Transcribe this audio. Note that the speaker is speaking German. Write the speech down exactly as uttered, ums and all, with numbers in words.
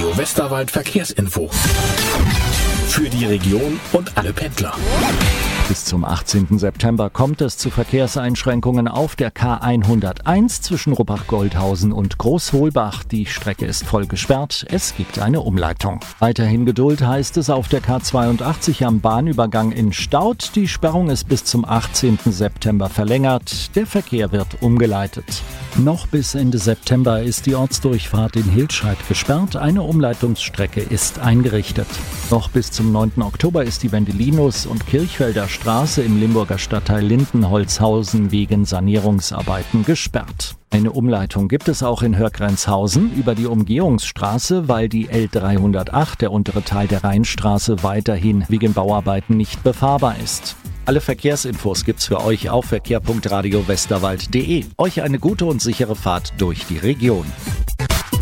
Radio Westerwald Verkehrsinfo. Für die Region und alle Pendler. Bis zum achtzehnten September kommt es zu Verkehrseinschränkungen auf der K hunderteins zwischen Ruppach-Goldhausen und Großholbach. Die Strecke ist voll gesperrt. Es gibt eine Umleitung. Weiterhin Geduld heißt es auf der K zweiundachtzig am Bahnübergang in Staudt. Die Sperrung ist bis zum achtzehnten September verlängert. Der Verkehr wird umgeleitet. Noch bis Ende September ist die Ortsdurchfahrt in Hilscheid gesperrt. Eine Umleitungsstrecke ist eingerichtet. Noch bis zum neunten Oktober ist die Wendelinus- und Kirchfelder Straße im Limburger Stadtteil Lindenholzhausen wegen Sanierungsarbeiten gesperrt. Eine Umleitung gibt es auch in Hörgrenzhausen über die Umgehungsstraße, weil die L dreihundertacht, der untere Teil der Rheinstraße, weiterhin wegen Bauarbeiten nicht befahrbar ist. Alle Verkehrsinfos gibt's für euch auf verkehr punkt radio westerwald punkt de. Euch eine gute und sichere Fahrt durch die Region.